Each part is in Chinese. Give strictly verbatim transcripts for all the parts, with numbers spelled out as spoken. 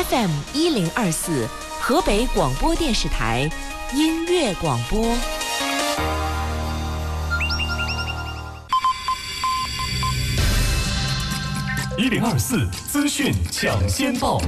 F M 一零二四，河北广播电视台音乐广播。 一零二四资讯抢先报。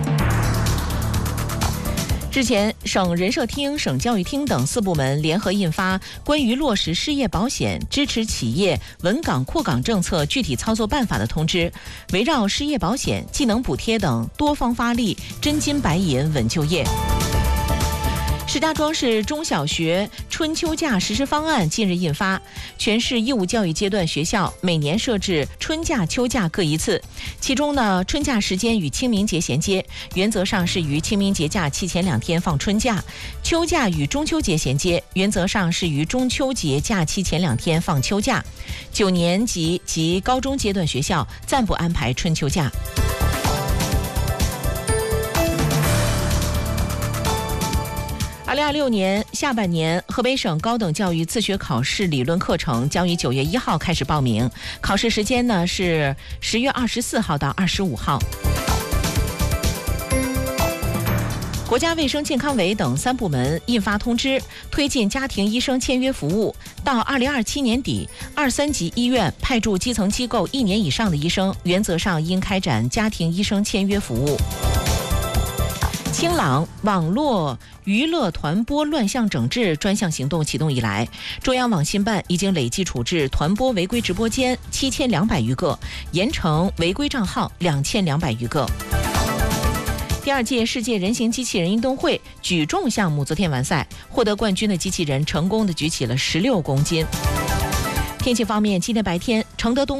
日前，省人社厅、省教育厅等四部门联合印发《关于落实失业保险支持企业稳岗扩岗政策具体操作办法》的通知，围绕失业保险、技能补贴等多方发力，真金白银稳就业。石家庄市中小学春秋假实施方案近日印发，全市义务教育阶段学校每年设置春假、秋假各一次，其中呢，春假时间与清明节衔接，原则上是于清明节假期前两天放春假；秋假与中秋节衔接，原则上是于中秋节假期前两天放秋假。九年级及高中阶段学校暂不安排春秋假。二零二六年下半年，河北省高等教育自学考试理论课程将于九月一号开始报名，考试时间呢是十月二十四号到二十五号。国家卫生健康委等三部门印发通知，推进家庭医生签约服务。到二零二七年底，二三级医院派驻基层机构一年以上的医生，原则上应开展家庭医生签约服务。清朗网络娱乐团播乱象整治专项行动启动以来，中央网信办已经累计处置团播违规直播间七千两百余个，严惩违规账号两千两百余个。第二届世界人形机器人运动会举重项目昨天完赛，获得冠军的机器人成功的举起了十六公斤。天气方面，今天白天承德东